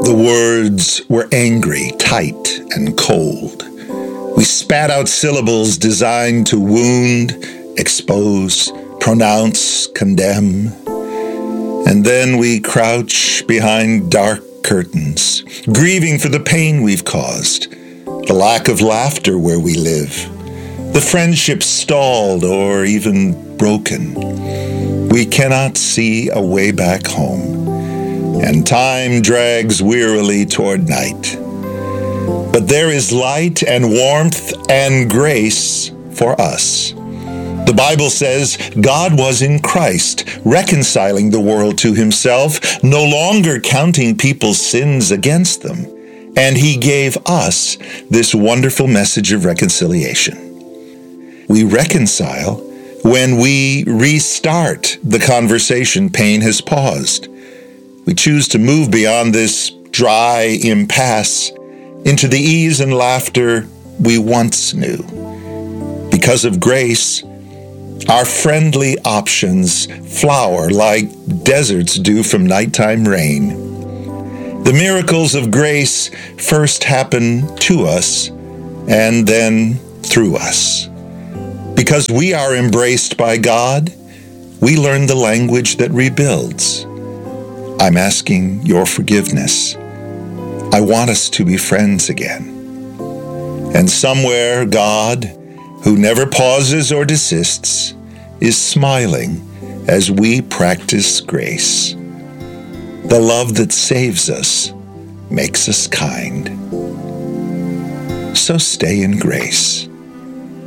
The words were angry, tight, and cold. We spat out syllables designed to wound, expose, pronounce, condemn. And then we crouch behind dark curtains, grieving for the pain we've caused, the lack of laughter where we live, the friendships stalled or even broken. We cannot see a way back home, and time drags wearily toward night. But there is light and warmth and grace for us. The Bible says God was in Christ, reconciling the world to himself, no longer counting people's sins against them. And he gave us this wonderful message of reconciliation. We reconcile when we restart the conversation pain has paused. We choose to move beyond this dry impasse into the ease and laughter we once knew. Because of grace, our friendly options flower like deserts do from nighttime rain. The miracles of grace first happen to us and then through us. Because we are embraced by God, we learn the language that rebuilds. I'm asking your forgiveness. I want us to be friends again. And somewhere, God, who never pauses or desists, is smiling as we practice grace. The love that saves us makes us kind. So stay in grace.